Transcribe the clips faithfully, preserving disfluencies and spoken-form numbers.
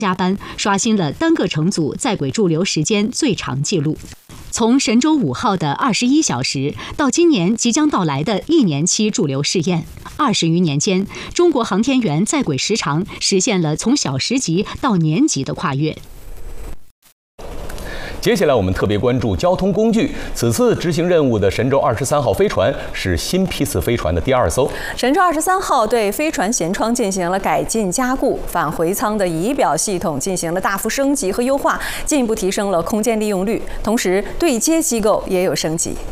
加班，刷新了单个乘组在轨驻留时间最长纪录。从神舟五号的二十一小时到今年即将到来的一年期驻留试验，二十余年间，中国航天员在轨时长实现了从小时级到年级的跨越。 接下来我们特别关注交通工具。此次执行任务的神舟二十三号飞船是新批次飞船的第二艘。 神舟二十三号对飞船舷窗进行了改进加固，返回舱的仪表系统进行了大幅升级和优化，进一步提升了空间利用率。同时，对接机构也有升级。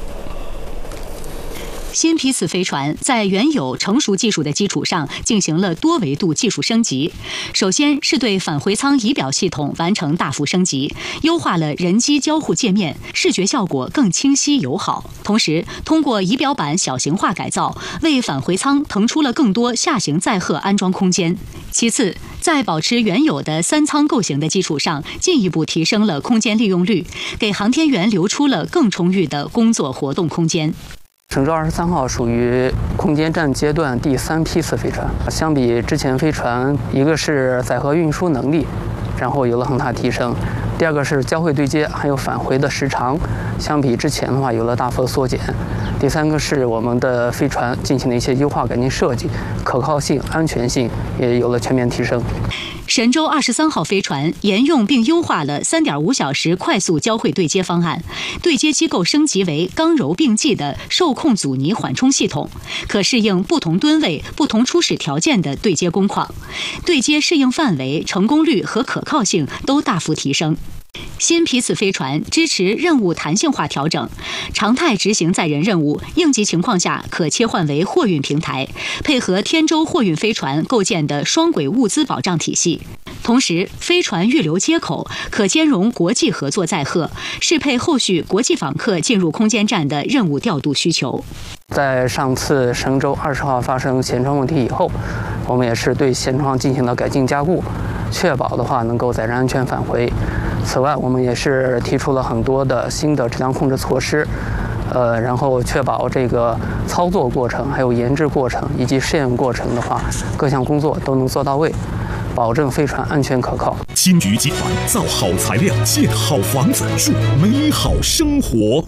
新批次飞船在原有成熟技术的基础上进行了多维度技术升级。首先是对返回舱仪表系统完成大幅升级，优化了人机交互界面，视觉效果更清晰友好。同时，通过仪表板小型化改造，为返回舱腾出了更多下行载荷安装空间。其次，在保持原有的三舱构型的基础上，进一步提升了空间利用率，给航天员留出了更充裕的工作活动空间。 神舟二十三号属于空间站阶段第三批次飞船，相比之前飞船，一个是载荷运输能力，然后有了很大提升；第二个是交会对接还有返回的时长，相比之前的话有了大幅的缩减；第三个是我们的飞船进行了一些优化改进设计，可靠性、安全性也有了全面提升。 神舟二十三号飞船沿用并优化了 三点五小时快速交会对接方案，对接机构升级为刚柔并济的受控阻尼缓冲系统，可适应不同吨位、不同初始条件的对接工况，对接适应范围、成功率和可靠性都大幅提升。新批次飞船支持任务弹性化调整，常态执行载人任务，应急情况下可切换为货运平台，配合天舟货运飞船构建的双轨物资保障体系。同时，飞船预留接口可兼容国际合作载荷，适配后续国际访客进入空间站的任务调度需求。 在上次神舟二十号发生舷窗问题以后，我们也是对舷窗进行了改进加固，确保的话能够载人安全返回。此外，我们也是提出了很多的新的质量控制措施，呃，然后确保这个操作过程、还有研制过程以及试验过程的话，各项工作都能做到位，保证飞船安全可靠。 新余集团造好材料，建好房子，树美好生活。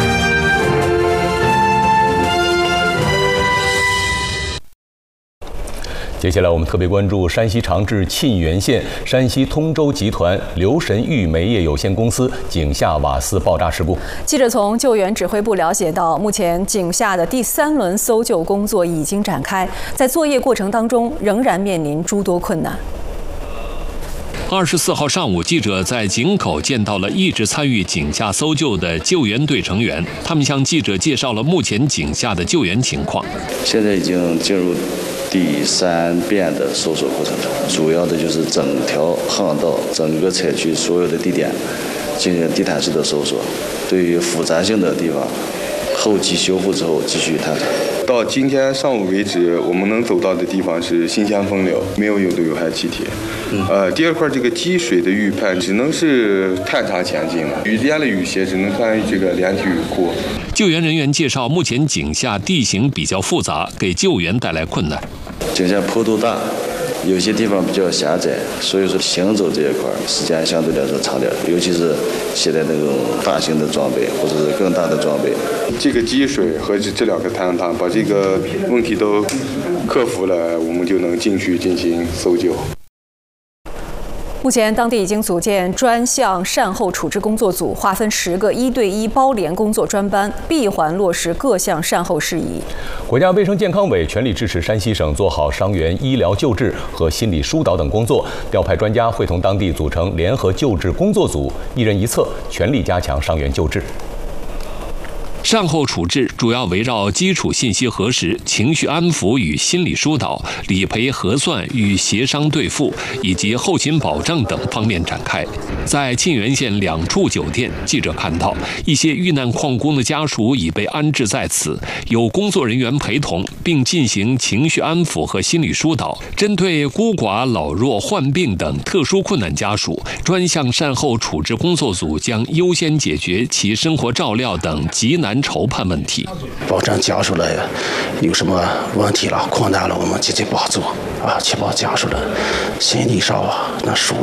接下来我们特别关注山西长治沁源县山西通州集团留神玉煤业有限公司井下瓦斯爆炸事故。 记者从救援指挥部了解到，目前井下的第三轮搜救工作已经展开，在作业过程当中仍然面临诸多困难。 二十四号上午，记者在井口见到了一直参与井下搜救的救援队成员，他们向记者介绍了目前井下的救援情况。 现在已经进入第三遍的搜索过程，主要的就是整条航道、整个采区所有的地点进行地毯式的搜索，对于复杂性的地方，后期修复之后继续探索。 到今天上午为止，我们能走到的地方是新鲜风流，没有有毒有害气体。嗯、呃，第二块这个积水的预判只能是探查前进了，雨天的雨鞋只能穿这个连体雨裤。 救援人员介绍，目前井下地形比较复杂，给救援带来困难。 井下坡度大，有些地方比较狭窄，所以说行走这一块时间相对来说长点，尤其是携带那种大型的装备或者是更大的装备。 这个积水和这两个探探把这个问题都克服了，我们就能进去进行搜救。 目前，当地已经组建专项善后处置工作组，划分十个一对一包联工作专班，闭环落实各项善后事宜。 国家卫生健康委全力支持山西省做好伤员医疗救治和心理疏导等工作，调派专家会同当地组成联合救治工作组，一人一策，全力加强伤员救治。 善后处置主要围绕基础信息核实、情绪安抚与心理疏导、理赔核算与协商兑付以及后勤保障等方面展开。在沁源县两处酒店，记者看到一些遇难矿工的家属已被安置在此，有工作人员陪同，并进行情绪安抚和心理疏导。针对孤寡、老弱、患病等特殊困难家属，专项善后处置工作组将优先解决其生活照料等急难筹判问题， 保证家属的有什么问题了、困难了，我们积极帮助啊，确保家属的心理上啊能疏